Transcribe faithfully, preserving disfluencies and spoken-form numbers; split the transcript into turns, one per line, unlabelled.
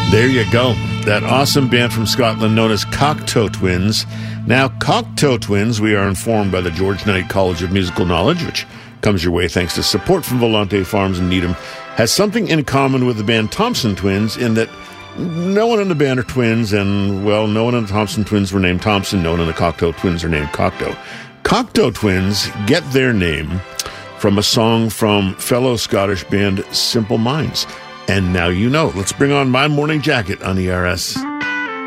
There you go. That awesome band from Scotland known as Cocteau Twins. Now, Cocteau Twins, we are informed by the George Knight College of Musical Knowledge, which comes your way thanks to support from Volante Farms in Needham, has something in common with the band Thompson Twins in that no one in the band are twins, and, well, no one in the Thompson Twins were named Thompson, no one in the Cocteau Twins are named Cocteau. Cocteau Twins get their name from a song from fellow Scottish band Simple Minds. And now you know. Let's bring on My Morning Jacket on E R S.